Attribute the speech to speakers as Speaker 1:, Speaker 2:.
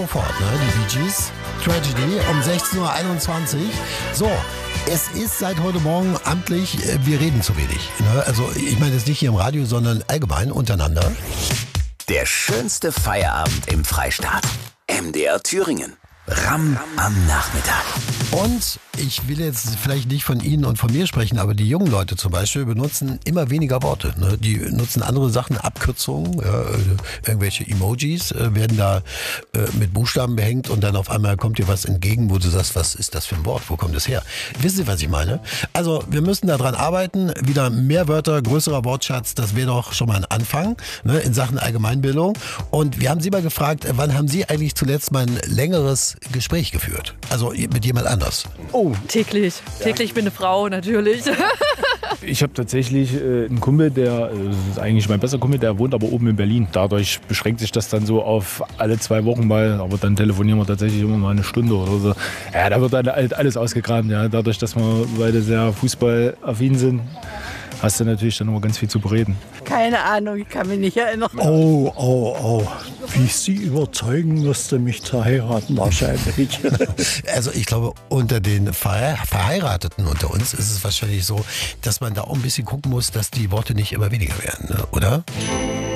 Speaker 1: Sofort, ne? Die Bee Gees, Tragedy um 16:21 Uhr. So, es ist seit heute Morgen amtlich, wir reden zu wenig. Ne? Also ich meine jetzt nicht hier im Radio, sondern allgemein untereinander.
Speaker 2: Der schönste Feierabend im Freistaat. MDR Thüringen. Ram am Nachmittag.
Speaker 1: Und ich will jetzt vielleicht nicht von Ihnen und von mir sprechen, aber die jungen Leute zum Beispiel benutzen immer weniger Worte. Ne? Die nutzen andere Sachen, Abkürzungen, irgendwelche Emojis werden da mit Buchstaben behängt und dann auf einmal kommt dir was entgegen, wo du sagst, was ist das für ein Wort, wo kommt das her? Wissen Sie, was ich meine? Also wir müssen daran arbeiten, wieder mehr Wörter, größerer Wortschatz, das wäre doch schon mal ein Anfang, ne, in Sachen Allgemeinbildung. Und wir haben Sie mal gefragt, wann haben Sie eigentlich zuletzt mal ein längeres Gespräch geführt? Also mit jemand anders.
Speaker 3: Oh,
Speaker 4: Täglich. Täglich bin eine Frau, natürlich.
Speaker 3: ich habe tatsächlich einen Kumpel, das ist eigentlich mein bester Kumpel, der wohnt aber oben in Berlin. Dadurch beschränkt sich das dann so auf alle 2 Wochen mal, aber dann telefonieren wir tatsächlich immer mal eine Stunde oder so. Ja, da wird dann halt alles ausgegraben. Ja. Dadurch, dass wir beide sehr fußballaffin sind, hast du natürlich dann immer ganz viel zu bereden.
Speaker 5: Keine Ahnung, ich kann mich nicht erinnern.
Speaker 6: Oh. Wie Sie überzeugen musste, mich zu heiraten wahrscheinlich.
Speaker 1: Also ich glaube, unter den Verheirateten unter uns ist es wahrscheinlich so, dass man da auch ein bisschen gucken muss, dass die Worte nicht immer weniger werden, ne? Oder?